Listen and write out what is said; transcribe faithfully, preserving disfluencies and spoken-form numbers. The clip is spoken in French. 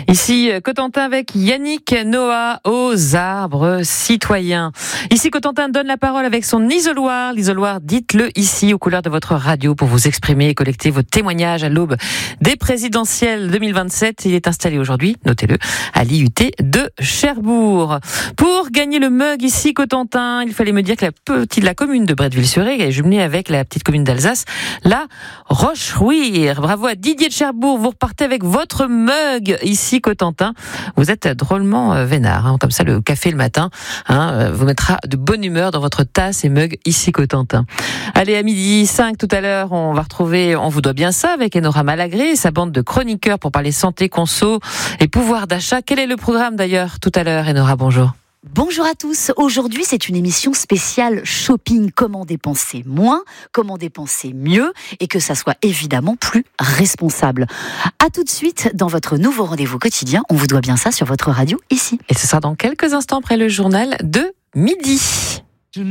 Ici, Cotentin avec Yannick Noah aux arbres citoyens. Ici, Cotentin donne la parole avec son isoloir. L'isoloir, dites-le ici aux couleurs de votre radio pour vous exprimer et collecter vos témoignages à l'aube des présidentielles deux mille vingt-sept. Il est installé aujourd'hui, notez-le, à l'I U T de Cherbourg. Pour gagner le mug ici, Cotentin, il fallait me dire que la petite, la commune de Bretteville-sur-Aire est jumelée avec la petite commune d'Alsace, la Roche-Rouire. Bravo à Didier de Cherbourg. Vous repartez avec votre mug ici, Cotentin. Vous êtes drôlement vénard, hein, comme ça le café le matin hein, vous mettra de bonne humeur dans votre tasse et mug ici, Cotentin. Allez, à midi cinq tout à l'heure, on va retrouver On vous doit bien ça avec Enora Malagré et sa bande de chroniqueurs pour parler santé, conso et pouvoir d'achat. Quel est le programme d'ailleurs tout à l'heure, Enora? Bonjour. Bonjour à tous. Aujourd'hui, c'est une émission spéciale shopping. Comment dépenser moins, comment dépenser mieux et que ça soit évidemment plus responsable. À tout de suite dans votre nouveau rendez-vous quotidien. On vous doit bien ça sur votre radio ici. Et ce sera dans quelques instants après le journal de midi.